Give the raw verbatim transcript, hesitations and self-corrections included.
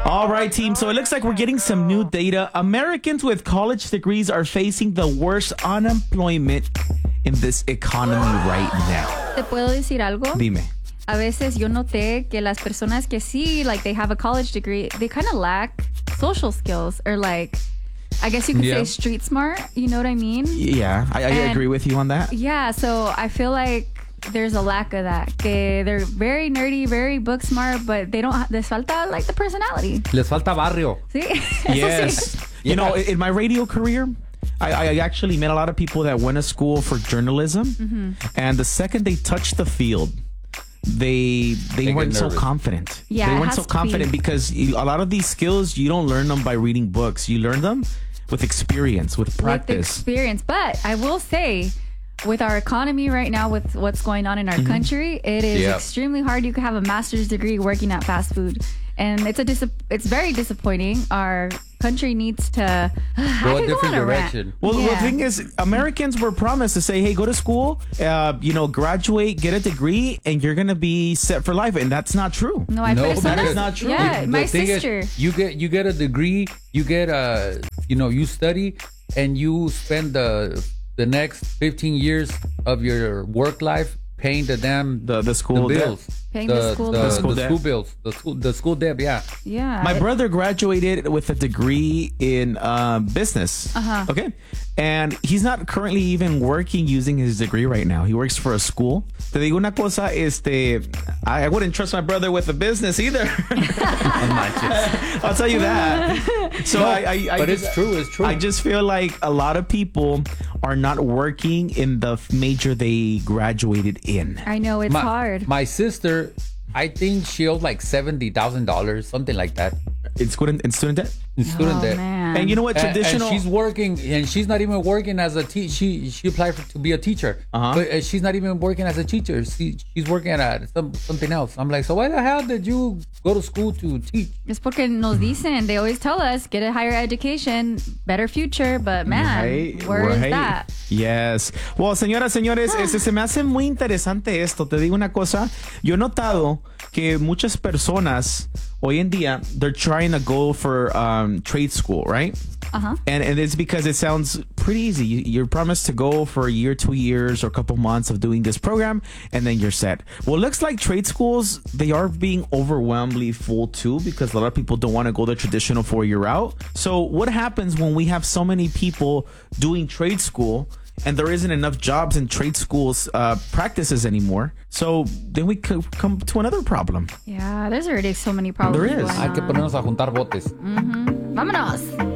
All right, team. So it looks like we're getting some new data. Americans with college degrees are facing the worst unemployment in this economy right now. ¿Te puedo decir algo? Dime. A veces yo noté que las personas que sí, like they have a college degree, they kind of lack social skills or like, I guess you could Yeah. say street smart. You know what I mean? Yeah, I, I And- agree with you on that. Yeah, so I feel like there's a lack of that. Que they're very nerdy, very book smart, but they don't. ha- Les falta like the personality. Les falta barrio. Sí. Eso sí. Yes. You know, in my radio career, I, I actually met a lot of people that went to school for journalism, Mm-hmm. and the second they touched the field, they they, They get weren't so nervous. confident. Yeah, they it weren't has so to confident be. because you, a lot of these skills you don't learn them by reading books. You learn them with experience, with With the practice. experience. But I will say, with our economy right now, with what's going on in our country, it is Yeah. extremely hard. You could have a master's degree working at fast food, and it's a dis- it's very disappointing. Our country needs to I Go a could go different on a rant. direction. Well, the Yeah. thing is, Americans were promised to say, hey, go to school, uh, you know, graduate, get a degree, and you're going to be set for life. And that's not true. No, hay No, personas. that is not true. Yeah, The my thing is, sister. you get you get a degree, you get a you know you study, and you spend the the next fifteen years of your work life paying the damn The, the school the debt. bills, Paying the school the, debt. the School school, debt. bills, the school the school debt. Yeah, yeah. My it- brother graduated with a degree in uh, business. Uh-huh. Okay. And he's not currently even working using his degree right now. He works for a school. Te digo una cosa, este, I, I wouldn't trust my brother with a business either. I'll tell you that. So I, I, I but just, it's true. It's true. I just feel like a lot of people are not working in the major they graduated in. I know it's my, hard. My sister, I think she owed like seventy thousand dollars, something like that, In student, in student debt. in student oh debt. man. And you know what? And- Traditional. And she's working, and she's not even working as a te- she she applied for, to be a teacher, Uh-huh. but uh, she's not even working as a teacher. She, she's working at some, something else. I'm like, so why the hell did you go to school to teach? It's porque nos dicen, they always tell us, get a higher education, better future, but man, Right, where is right. that? Yes. Well, señoras, señores, este, se me hace muy interesante esto. Te digo una cosa. Yo he notado que muchas personas hoy en día, they're trying to go for um, trade school, right? Uh-huh. And, and it's because it sounds pretty easy. You- You're promised to go for a year, two years, or a couple months of doing this program, and then you're set. Well, it looks like trade schools, they are being overwhelmingly full too, because a lot of people don't want to go the traditional four-year route. So what happens when we have so many people doing trade school and there isn't enough jobs in trade schools uh, practices anymore? So then we co- come to another problem. Yeah, there's already so many problems There is. going Hay que on. ponernos a juntar botes. Vámonos.